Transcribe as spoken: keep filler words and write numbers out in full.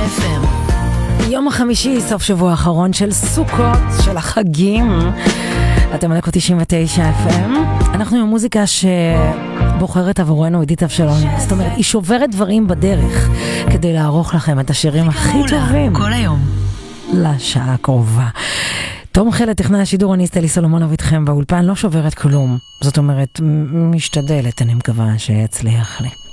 אף אם. יום החמישי, סוף שבוע האחרון של סוכות, של החגים. אתם על תשעים ותשע אף אם. אנחנו עם מוזיקה שבוחרת עבורנו עידית אבשלום. זאת אומרת, היא שוברת דברים בדרך כדי לערוך לכם את השירים הכי טובים. כל היום. לשעה הקרובה. תום חלת, תכנן השידור, אני סטלי סולומונוב איתכם באולפן, לא שוברת כלום. זאת אומרת, משתדלת, אני מקווה שיצליח לי.